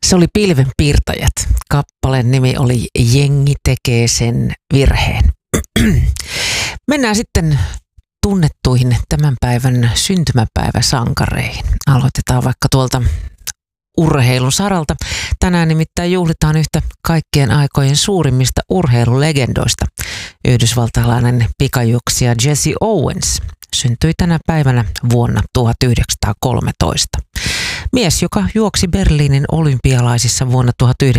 Se oli Pilvenpiirtäjät. Kappaleen nimi oli Jengi tekee sen virheen. Mennään sitten tunnettuihin tämän päivän syntymäpäiväsankareihin. Aloitetaan vaikka tuolta urheilun saralta. Tänään nimittäin juhlitaan yhtä kaikkien aikojen suurimmista urheilulegendoista. Yhdysvaltalainen pikajuoksija Jesse Owens syntyi tänä päivänä vuonna 1913. Mies, joka juoksi Berliinin olympialaisissa vuonna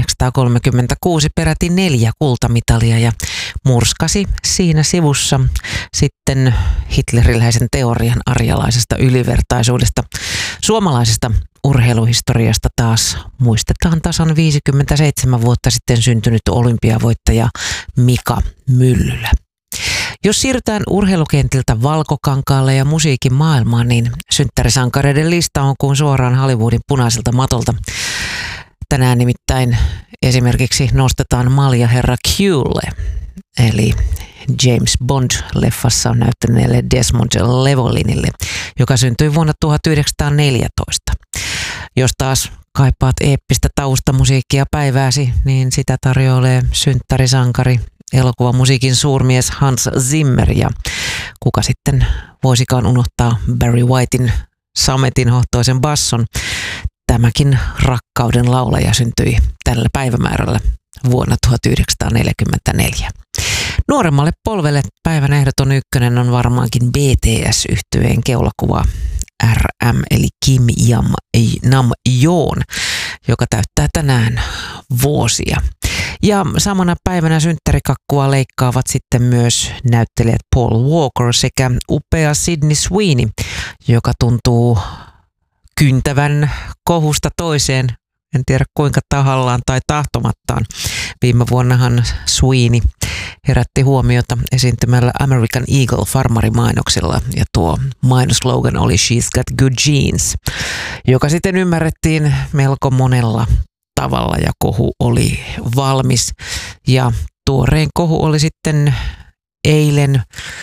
1936 peräti 4 kultamitalia ja murskasi siinä sivussa sitten hitleriläisen teorian arjalaisesta ylivertaisuudesta. Suomalaisesta urheiluhistoriasta taas muistetaan tasan 57 vuotta sitten syntynyt olympiavoittaja Mika Myllylä. Jos siirrytään urheilukentiltä valkokankaalle ja musiikin maailmaan, niin synttärisankareiden lista on kuin suoraan Hollywoodin punaiselta matolta. Tänään nimittäin esimerkiksi nostetaan maljaherra Qlle, eli James Bond-leffassa näyttäneelle Desmond Llewellynille, joka syntyi vuonna 1914. Jos taas kaipaat eeppistä taustamusiikkia päivääsi, niin sitä tarjoilee synttärisankari, elokuvamusiikin suurmies Hans Zimmer, ja kuka sitten voisikaan unohtaa Barry Whitein sametin hohtoisen basson. Tämäkin rakkauden laulaja syntyi tällä päivämäärällä vuonna 1944. Nuoremmalle polvelle päivän ehdoton ykkönen on varmaankin BTS-yhtyeen keulakuva RM eli Kim Nam Joon, joka täyttää tänään vuosia. Ja samana päivänä synttärikakkua leikkaavat sitten myös näyttelijät Paul Walker sekä upea Sydney Sweeney, joka tuntuu kyntävän kohusta toiseen, en tiedä kuinka tahallaan tai tahtomattaan. Viime vuonnahan Sweeney herätti huomiota esiintymällä American Eagle farmarimainoksella, ja tuo mainoslogan oli She's got good genes, joka sitten ymmärrettiin melko monella tavalla ja kohu oli valmis. Ja tuorein kohu oli sitten eilen,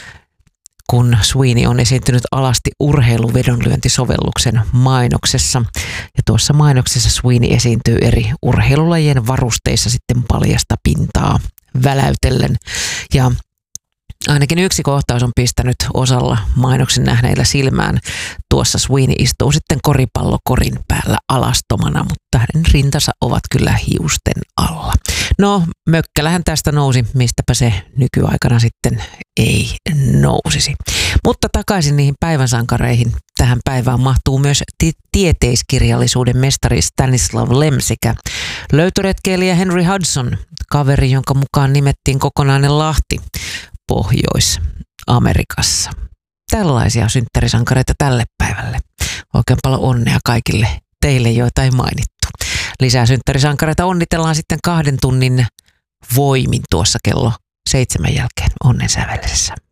kun Sweeney on esiintynyt alasti urheiluvedonlyöntisovelluksen mainoksessa. Ja tuossa mainoksessa Sweeney esiintyy eri urheilulajien varusteissa sitten paljasta pintaa väläytellen. Ja ainakin yksi kohtaus on pistänyt osalla mainoksen nähneillä silmään. Tuossa Sweeney istuu sitten koripallokorin päällä alastomana, mutta hänen rintansa ovat kyllä hiusten alla. No, mökkälähän tästä nousi, mistäpä se nykyaikana sitten ei nousisi. Mutta takaisin niihin päivänsankareihin. Tähän päivään mahtuu myös tieteiskirjallisuuden mestari Stanislav Lem sekä löytöretkeilijä Henry Hudson, kaveri, jonka mukaan nimettiin kokonainen lahti Pohjois-Amerikassa. Tällaisia synttärisankareita tälle päivälle. Oikein paljon onnea kaikille teille, joita ei mainittu. Lisää synttärisankareita onnitellaan sitten 2 tunnin voimin tuossa kello 7 jälkeen onnen sävellessä.